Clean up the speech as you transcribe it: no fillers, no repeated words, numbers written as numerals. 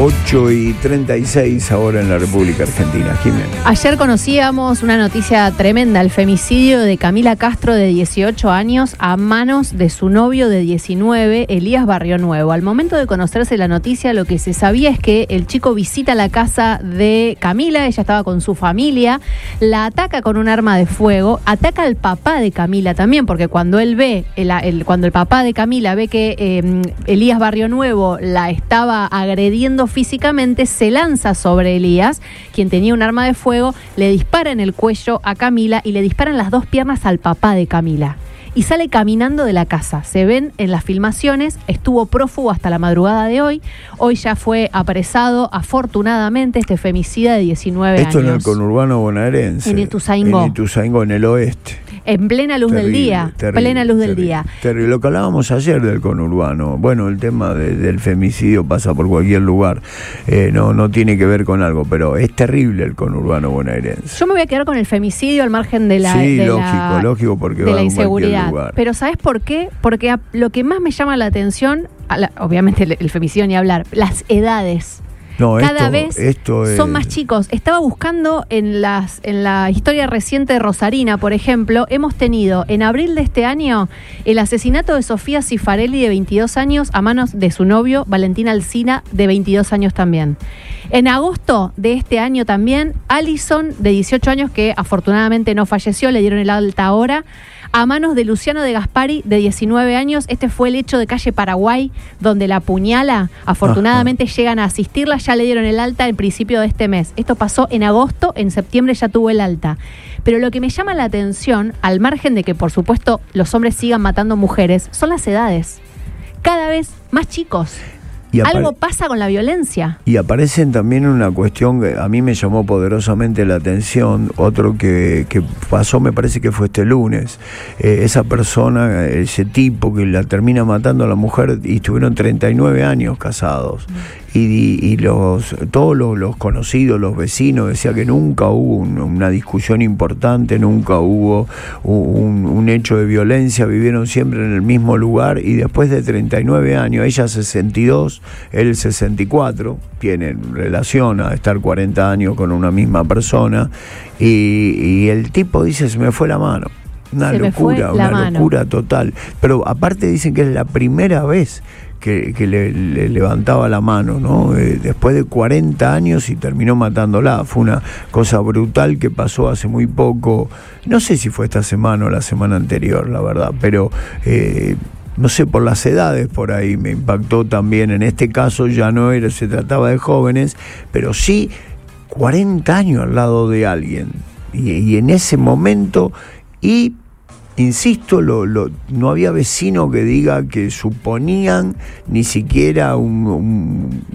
8:36 ahora en la República Argentina. Jiménez. Ayer conocíamos una noticia tremenda, el femicidio de Camila Castro, de 18 años, a manos de su novio de 19, Elías Barrionuevo. Al momento de conocerse la noticia, lo que se sabía es que el chico visita la casa de Camila, ella estaba con su familia, la ataca con un arma de fuego, ataca al papá de Camila también, porque cuando él ve, cuando el papá de Camila ve que Elías Barrionuevo la estaba agrediendo físicamente, se lanza sobre Elías, quien tenía un arma de fuego, le dispara en el cuello a Camila y le dispara en las dos piernas al papá de Camila. Y sale caminando de la casa. Se ven en las filmaciones, estuvo prófugo hasta la madrugada de hoy. Hoy ya fue apresado, afortunadamente, este femicida de 19 años. Esto en el conurbano bonaerense. En Ituzaingó. En Ituzaingó, en el oeste. En plena luz del día. Plena luz del día. Terrible. Lo que hablábamos ayer del conurbano. Bueno, el tema del femicidio pasa por cualquier lugar. No tiene que ver con algo, pero es terrible el conurbano bonaerense. Yo me voy a quedar con el femicidio al margen de la, sí, lógico, porque de va la inseguridad. Lugar. Pero ¿sabes por qué? Porque lo que más me llama la atención, obviamente el femicidio ni hablar, las edades. No, cada vez son más chicos. Estaba buscando en la historia reciente de Rosarina, por ejemplo, hemos tenido en abril de este año el asesinato de Sofía Cifarelli, de 22 años, a manos de su novio Valentín Alsina, de 22 años también. En agosto de este año también, Alison, de 18 años, que afortunadamente no falleció, le dieron el alta ahora, a manos de Luciano de Gaspari, de 19 años. Este fue el hecho de calle Paraguay, donde la apuñala. Afortunadamente llegan a asistirla, ya le dieron el alta al principio de este mes. Esto pasó en agosto, en septiembre ya tuvo el alta. Pero lo que me llama la atención, al margen de que por supuesto los hombres sigan matando mujeres, son las edades. Cada vez más chicos. Algo pasa con la violencia. Y aparecen también una cuestión que a mí me llamó poderosamente la atención, otro que pasó, me parece que fue este lunes. Esa persona, ese tipo que la termina matando a la mujer, y estuvieron 39 años casados. Y todos los conocidos, los vecinos, decían que nunca hubo una discusión importante, nunca hubo un hecho de violencia, vivieron siempre en el mismo lugar, y después de 39 años, ella 62, él 64, tienen relación a estar 40 años con una misma persona, y el tipo dice, se me fue la mano. Una locura total. Pero aparte dicen que es la primera vez que le levantaba la mano, ¿no? Después de 40 años y terminó matándola. Fue una cosa brutal que pasó hace muy poco. No sé si fue esta semana o la semana anterior, la verdad, pero no sé, por las edades por ahí me impactó también. En este caso ya no se trataba de jóvenes, pero sí 40 años al lado de alguien. Y en ese momento, insisto, no había vecino que diga que suponían ni siquiera un